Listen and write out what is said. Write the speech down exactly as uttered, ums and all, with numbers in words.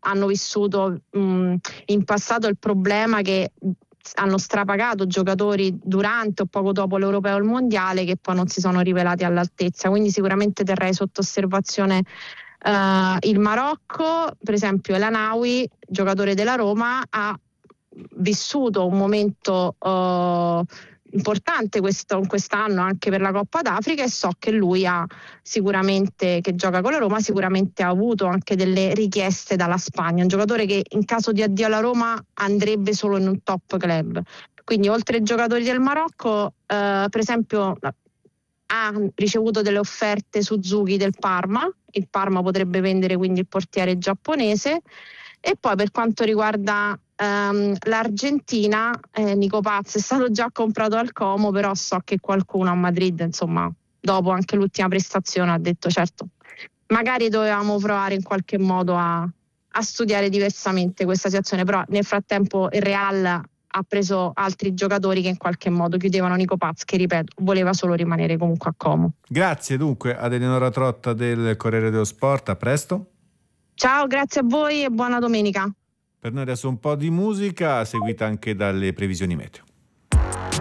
hanno vissuto mh, in passato il problema che hanno strapagato giocatori durante o poco dopo l'Europeo o il Mondiale che poi non si sono rivelati all'altezza, quindi sicuramente terrei sotto osservazione uh, il Marocco. Per esempio El Anaoui, giocatore della Roma, ha vissuto un momento uh, importante questo, quest'anno anche per la Coppa d'Africa, e so che lui ha sicuramente, che gioca con la Roma, sicuramente ha avuto anche delle richieste dalla Spagna, un giocatore che in caso di addio alla Roma andrebbe solo in un top club. Quindi oltre ai giocatori del Marocco, eh, per esempio ha ricevuto delle offerte Suzuki del Parma, il Parma potrebbe vendere quindi il portiere giapponese. E poi per quanto riguarda um, l'Argentina, eh, Nico Paz è stato già comprato al Como, però so che qualcuno a Madrid, insomma, dopo anche l'ultima prestazione ha detto certo, magari dovevamo provare in qualche modo a, a studiare diversamente questa situazione, però nel frattempo il Real ha preso altri giocatori che in qualche modo chiudevano Nico Paz, che ripeto voleva solo rimanere comunque a Como. Grazie dunque ad Eleonora Trotta del Corriere dello Sport, a presto. Ciao, grazie a voi e buona domenica. Per noi adesso un po' di musica seguita anche dalle previsioni meteo.